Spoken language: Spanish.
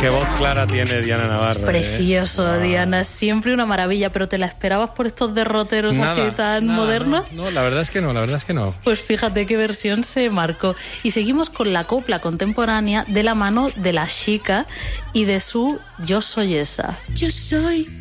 Qué voz clara tiene Diana Navarro. Precioso, Diana, siempre una maravilla, pero ¿te la esperabas por estos derroteros así tan modernos? No, la verdad es que no. Pues fíjate qué versión se marcó. Y seguimos con la copla contemporánea de la mano de La Chica y de su Yo soy esa. Yo soy